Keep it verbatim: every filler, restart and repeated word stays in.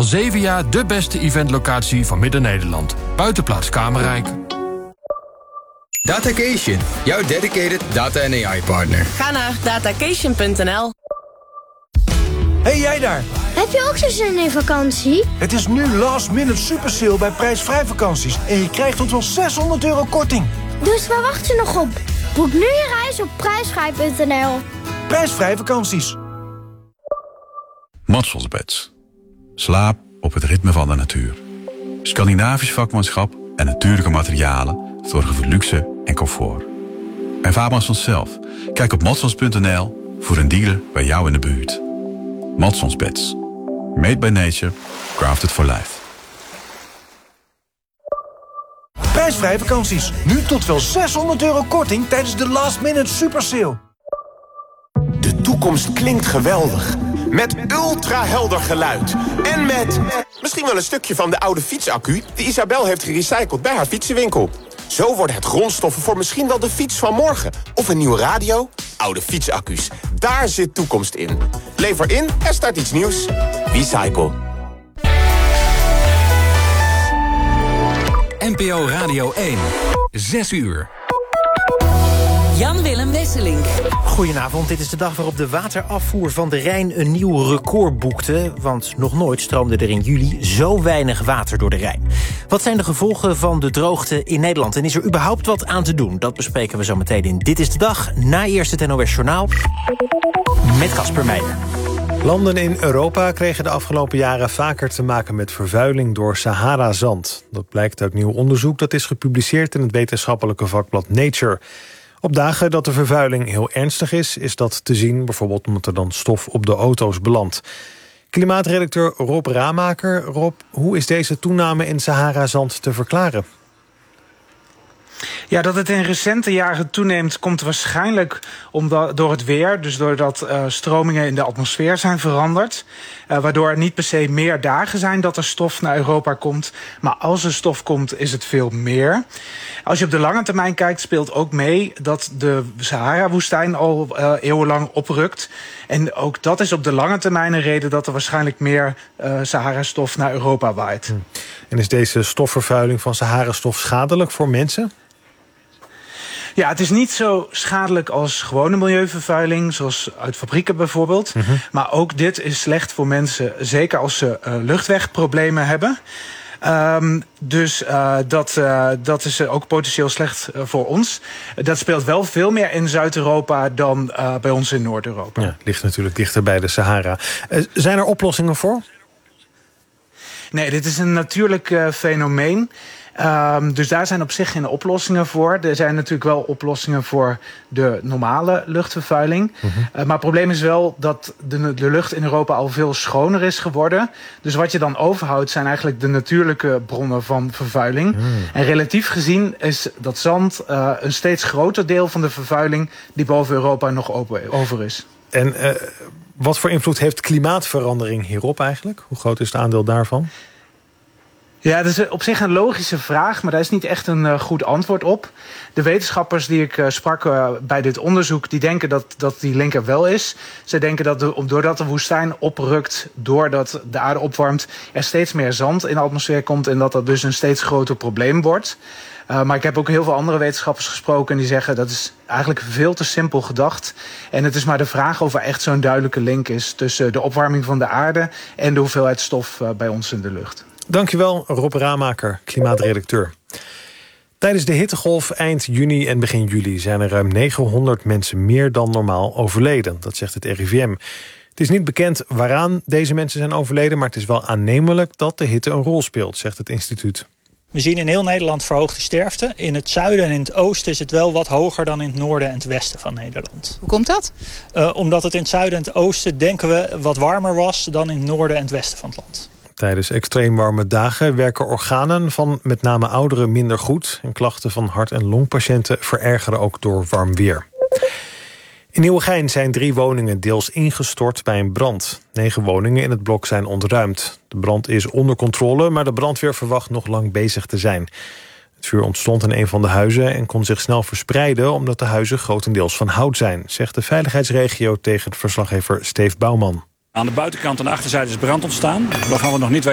Al zeven jaar de beste eventlocatie van Midden-Nederland. Buitenplaats Kamerrijk. Datacation, jouw dedicated data- en A I-partner. Ga naar datacation punt n l. Hey jij daar! Heb je ook zo'n zin in vakantie? Het is nu last minute super sale bij prijsvrij vakanties. En je krijgt tot wel zeshonderd euro korting. Dus waar wacht je nog op? Boek nu je reis op prijsvrij punt n l. Prijsvrij vakanties. Matsels Beds. Slaap op het ritme van de natuur. Scandinavisch vakmanschap en natuurlijke materialen zorgen voor luxe en comfort. Ervaar Matsels zelf. Kijk op matsels punt n l voor een dealer bij jou in de buurt. Matsels Beds. Made by nature. Crafted for life. Prijsvrij vakanties. Nu tot wel zeshonderd euro korting tijdens de last minute super sale. De toekomst klinkt geweldig. Met ultrahelder geluid. En met misschien wel een stukje van de oude fietsaccu die Isabel heeft gerecycled bij haar fietsenwinkel. Zo worden het grondstoffen voor misschien wel de fiets van morgen. Of een nieuwe radio. Oude fietsaccu's. Daar zit toekomst in. Lever in en start iets nieuws. Recycle. N P O Radio één. Zes uur. Jan-Willem Wesseling. Goedenavond, dit is de dag waarop de waterafvoer van de Rijn een nieuw record boekte. Want nog nooit stroomde er in juli zo weinig water door de Rijn. Wat zijn de gevolgen van de droogte in Nederland? En is er überhaupt wat aan te doen? Dat bespreken we zo meteen in Dit is de Dag. Na eerst het N O S Journaal met Casper Meijer. Landen in Europa kregen de afgelopen jaren vaker te maken met vervuiling door Sahara-zand. Dat blijkt uit nieuw onderzoek dat is gepubliceerd in het wetenschappelijke vakblad Nature. Op dagen dat de vervuiling heel ernstig is, is dat te zien, bijvoorbeeld omdat er dan stof op de auto's belandt. Klimaatredacteur Rob Ramaker. Rob, hoe is deze toename in Sahara-zand te verklaren? Ja, dat het in recente jaren toeneemt komt waarschijnlijk omdat, door het weer. Dus doordat uh, stromingen in de atmosfeer zijn veranderd. Uh, waardoor er niet per se meer dagen zijn dat er stof naar Europa komt. Maar als er stof komt, is het veel meer. Als je op de lange termijn kijkt, speelt ook mee dat de Sahara-woestijn al uh, eeuwenlang oprukt. En ook dat is op de lange termijn een reden dat er waarschijnlijk meer uh, Sahara-stof naar Europa waait. Hm. En is deze stofvervuiling van Sahara-stof schadelijk voor mensen? Ja, het is niet zo schadelijk als gewone milieuvervuiling, zoals uit fabrieken bijvoorbeeld. Mm-hmm. Maar ook dit is slecht voor mensen, zeker als ze uh, luchtwegproblemen hebben. Um, dus uh, dat, uh, dat is ook potentieel slecht uh, voor ons. Dat speelt wel veel meer in Zuid-Europa dan uh, bij ons in Noord-Europa. Ja, het ligt natuurlijk dichter bij de Sahara. Uh, zijn er oplossingen voor? Nee, dit is een natuurlijk uh, fenomeen. Um, dus daar zijn op zich geen oplossingen voor. Er zijn natuurlijk wel oplossingen voor de normale luchtvervuiling. Mm-hmm. Uh, maar het probleem is wel dat de, de lucht in Europa al veel schoner is geworden. Dus wat je dan overhoudt zijn eigenlijk de natuurlijke bronnen van vervuiling. Mm. En relatief gezien is dat zand uh, een steeds groter deel van de vervuiling die boven Europa nog over is. En uh, wat voor invloed heeft klimaatverandering hierop eigenlijk? Hoe groot is het aandeel daarvan? Ja, dat is op zich een logische vraag, maar daar is niet echt een uh, goed antwoord op. De wetenschappers die ik uh, sprak uh, bij dit onderzoek, die denken dat, dat die link er wel is. Ze denken dat de, doordat de woestijn oprukt, doordat de aarde opwarmt, er steeds meer zand in de atmosfeer komt en dat dat dus een steeds groter probleem wordt. Uh, maar ik heb ook heel veel andere wetenschappers gesproken en die zeggen dat is eigenlijk veel te simpel gedacht. En het is maar de vraag of er echt zo'n duidelijke link is tussen de opwarming van de aarde en de hoeveelheid stof uh, bij ons in de lucht. Dankjewel, Rob Ramaker, klimaatredacteur. Tijdens de hittegolf eind juni en begin juli zijn er ruim negenhonderd mensen meer dan normaal overleden. Dat zegt het R I V M. Het is niet bekend waaraan deze mensen zijn overleden, maar het is wel aannemelijk dat de hitte een rol speelt, zegt het instituut. We zien in heel Nederland verhoogde sterfte. In het zuiden en in het oosten is het wel wat hoger dan in het noorden en het westen van Nederland. Hoe komt dat? Uh, omdat het in het zuiden en het oosten, denken we, wat warmer was dan in het noorden en het westen van het land. Tijdens extreem warme dagen werken organen van met name ouderen minder goed. En klachten van hart- en longpatiënten verergeren ook door warm weer. In Nieuwegein zijn drie woningen deels ingestort bij een brand. Negen woningen in het blok zijn ontruimd. De brand is onder controle, maar de brandweer verwacht nog lang bezig te zijn. Het vuur ontstond in een van de huizen en kon zich snel verspreiden omdat de huizen grotendeels van hout zijn, zegt de veiligheidsregio tegen de verslaggever Steve Bouwman. Aan de buitenkant en de achterzijde is brand ontstaan. Waarvan we nog niet weten